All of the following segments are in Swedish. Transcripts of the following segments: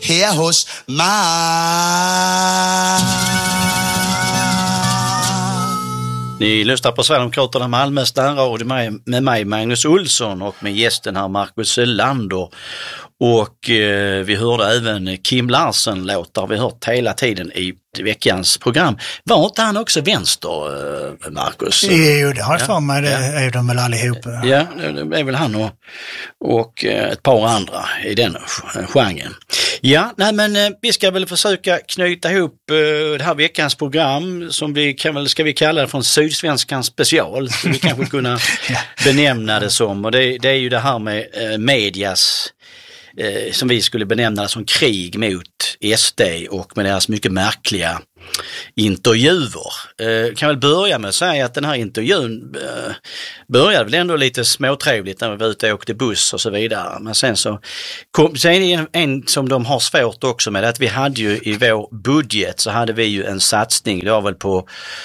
här hos Ni lyssnar på Sverigedemokraterna Malmö standradio med mig Magnus Olsson och med gästen här Marcus Selander. Och vi hörde även Kim Larsen låtar vi hört hela tiden i veckans program. Var inte han också vänster, Marcus? Jo, det har jag för mig. Det är de väl allihopa. Ja, det är väl han och ett par andra i den genren. Ja, nej men vi ska väl försöka knyta ihop det här veckans program som ska vi kalla det från Sydsvenskan special. Så vi kanske kunna benämna det som. Och det är ju det här med medias som vi skulle benämna som krig mot SD och med deras mycket märkliga intervjuer. Kan väl börja med att säga att den här intervjun började väl ändå lite småtrevligt när vi var ute och åkte buss och så vidare. Men sen är det en som de har svårt också med, att vi hade ju i vår budget så hade vi ju en satsning, det var väl på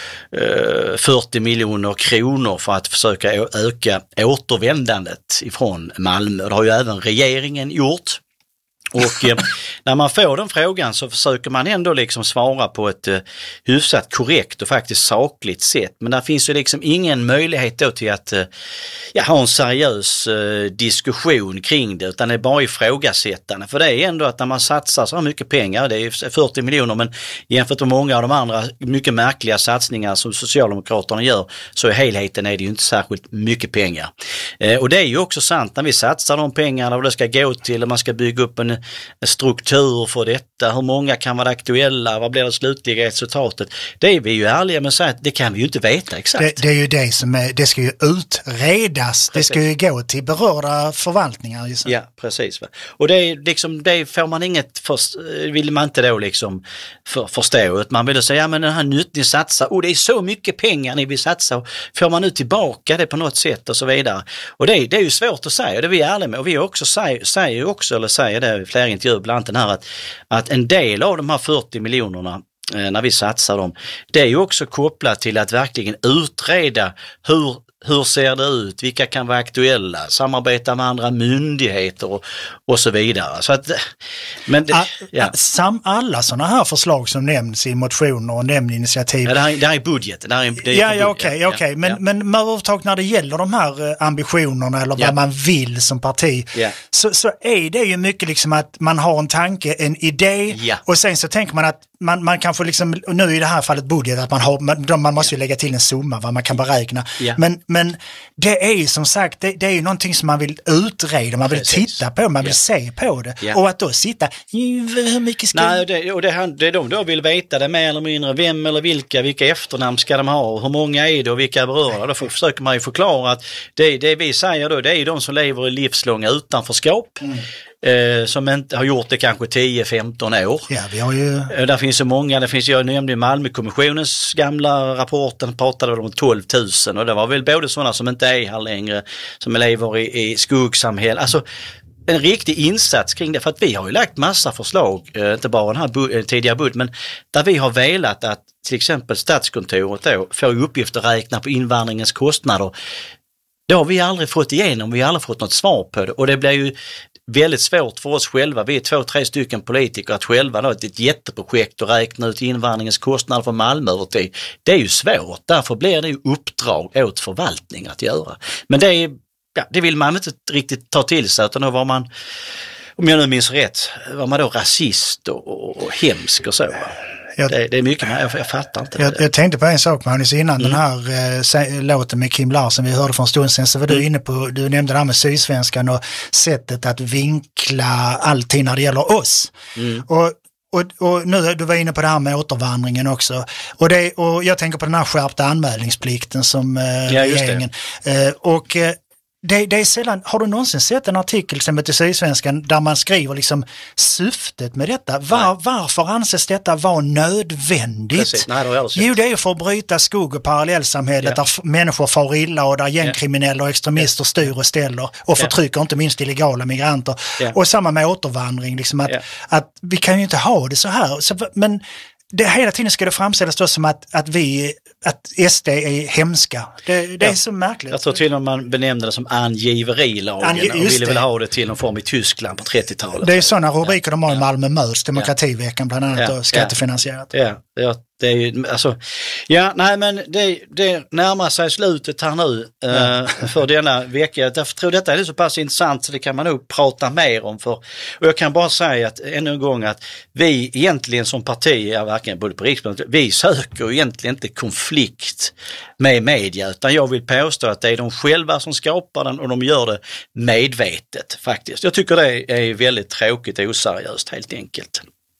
40 miljoner kronor för att försöka öka återvändandet ifrån Malmö. Det har ju även regeringen gjort. Och när man får den frågan så försöker man ändå liksom svara på ett hyfsat korrekt och faktiskt sakligt sätt. Men där finns ju liksom ingen möjlighet då till att ha en seriös diskussion kring det, utan det är bara ifrågasättande. För det är ändå att när man satsar så mycket pengar, det är 40 miljoner, men jämfört med många av de andra mycket märkliga satsningar som Socialdemokraterna gör, så i helheten är det ju inte särskilt mycket pengar. Och det är ju också sant när vi satsar de pengarna och det ska gå till och man ska bygga upp en struktur för detta, hur många kan vara aktuella, vad blir det slutliga resultatet, det är vi ju ärliga med att säga att det kan vi ju inte veta exakt. Det är ju det som det ska ju utredas, precis. Det ska ju gå till berörda förvaltningar. Ja, precis. Och det är liksom, det får man vill man inte då liksom förstå, att man vill säga, ja men den här nytt ni satsar, det är så mycket pengar ni vill satsa, får man nu tillbaka det på något sätt och så vidare. Och det är ju svårt att säga, det är vi ärliga med, och vi också säger det i flera intervjuer, bland annat den här att en del av de här 40 miljonerna när vi satsar dem, det är ju också kopplat till att verkligen utreda hur ser det ut, vilka kan vara aktuella, samarbeta med andra myndigheter och så vidare. Så att, men alla sådana här förslag som nämns i motioner och nämninitiativ. Ja, det här är budgeten. Okej. Men överhuvudtaget när det gäller de här ambitionerna eller vad man vill som parti, så är det ju mycket liksom att man har en tanke, en idé, och sen så tänker man att man kan få liksom, nu i det här fallet budget, att man måste ju lägga till en summa vad man kan beräkna. Men det är ju som sagt, det är ju någonting som man vill utreda, man vill titta på, man vill se på det. Och att då sitta, hur mycket ska... Nej, det är de då vill veta det mer eller mindre, vem eller vilka efternamn ska de ha, och hur många är det och vilka är berörda. Då försöker man ju förklara att det vi säger då, det är ju de som lever i livslånga utanförskap. Som inte har gjort det kanske 10-15 år. Ja, vi har ju... Där finns så många, jag nämnde Malmökommissionens gamla rapporten, pratade om 12 000, och det var väl både sådana som inte är här längre, som lever i skuggsamhälle. Alltså en riktig insats kring det, för att vi har ju lagt massa förslag, inte bara den här tidigare budget, men där vi har velat att till exempel Statskontoret då får uppgift att räkna på invandringens kostnader. Det har vi aldrig fått igenom, vi har aldrig fått något svar på det, och det blir ju väldigt svårt för oss själva, vi är 2-3 stycken politiker, att själva då ett jätteprojekt och räkna ut invandringens kostnader för Malmö över tid. Det är ju svårt, därför blir det ju uppdrag åt förvaltning att göra. Men det vill man inte riktigt ta till sig, utan då var man, om jag nu minns rätt, var man då rasist och hemsk och så. Det är mycket, men jag fattar inte. Jag tänkte på en sak, Magnus, innan den här låten med Kim Larsen vi hörde för en stund sedan, så var du inne på, du nämnde det här med Sydsvenskan och sättet att vinkla allting när det gäller oss. Och nu du var inne på det här med återvandringen också. Och jag tänker på den här skärpta anmälningsplikten som regeringen... Det är sällan, har du någonsin sett en artikel som heter Sydsvenskan där man skriver liksom syftet med detta? Varför anses detta vara nödvändigt? Jo, det är för att bryta skugg- och parallellsamhället där människor far illa och där gängkriminella och extremister styr och ställer och förtrycker inte minst illegala migranter. Och samma med återvandring, liksom att vi kan ju inte ha det så här. Men hela tiden ska det framställas då som att SD är hemska. Det är så märkligt. Jag tror till och med man benämnde det som angiverilagen och ville väl ha det till någon form i Tyskland på 30-talet. Det är sådana rubriker de har i Malmö Möts, Demokrativeckan bland annat, och skattefinansierat. Det är ju, alltså, men det närmar sig slutet här nu för denna vecka. Jag tror detta är så pass intressant så det kan man nog prata mer om för. Och jag kan bara säga att ännu en gång att vi egentligen som parti, verkligen både på riksplanet, vi söker egentligen inte konflikt med media, utan jag vill påstå att det är de själva som skapar den och de gör det medvetet faktiskt. Jag tycker det är väldigt tråkigt och oseriöst helt enkelt.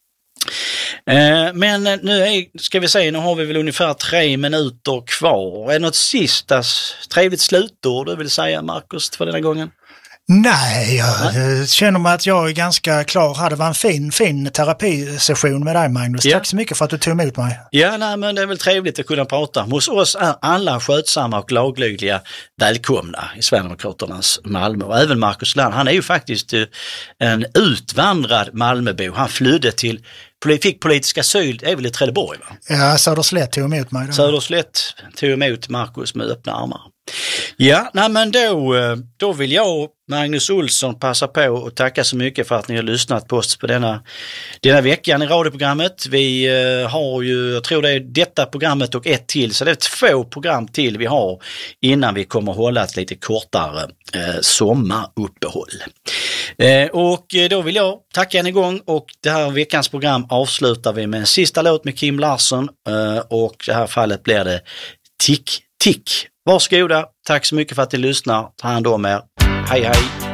Men nu nu har vi väl ungefär 3 minuter kvar. Är det något sista trevligt slutord du vill säga, Marcus, för den här gången? Nej, jag känner mig att jag är ganska klar. Det var en fin terapisession med dig, Magnus. Tack så mycket för att du tog emot mig. Men det är väl trevligt att kunna prata. Hos oss är alla skötsamma och laglydiga välkomna i Sverigedemokraternas Malmö. Och även Marcus Land, han är ju faktiskt en utvandrad Malmöbo. Han flydde fick politisk asyl, är väl i Trelleborg, va? Ja, Söderslätt tog emot mig. Söderslätt tog emot Marcus med öppna armar. Men då vill jag, Magnus Olsson, passa på och tacka så mycket för att ni har lyssnat på oss på denna veckan i radioprogrammet. Vi har ju, jag tror det är detta programmet och ett till, så det är 2 program till vi har innan vi kommer hålla ett lite kortare sommaruppehåll. Och då vill jag tacka en gång, och det här veckans program avslutar vi med en sista låt med Kim Larsson, och i det här fallet blir det Tick Tick. Varsågoda, tack så mycket för att ni lyssnar. Ta hand om er. Hej hej!